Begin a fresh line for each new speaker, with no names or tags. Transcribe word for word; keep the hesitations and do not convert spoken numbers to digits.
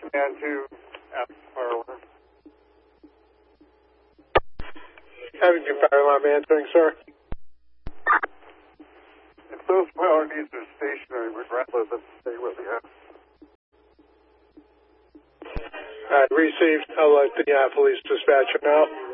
And to ask fire alarm.
Avenue Fire Alarm answering, sir.
If those power needs are stationary, we'd rather them stay where they are.
All right, received. I'll let the uh, police dispatcher know.